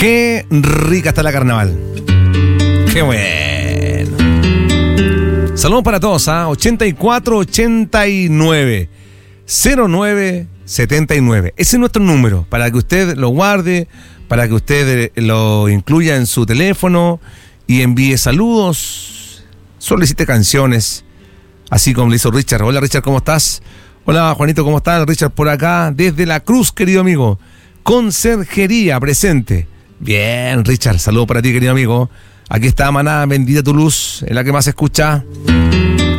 Qué rica está la carnaval. Qué bueno. Saludos para todos, 8489 0979. Ese es nuestro número, para que usted lo guarde, para que usted lo incluya en su teléfono y envíe saludos, solicite canciones, así como le hizo Richard. Hola Richard, ¿cómo estás? Hola Juanito, ¿cómo estás? Richard por acá, desde La Cruz, querido amigo. Conserjería presente. Bien, Richard, saludos para ti, querido amigo. Aquí está Maná, bendita tu luz, es la que más se escucha.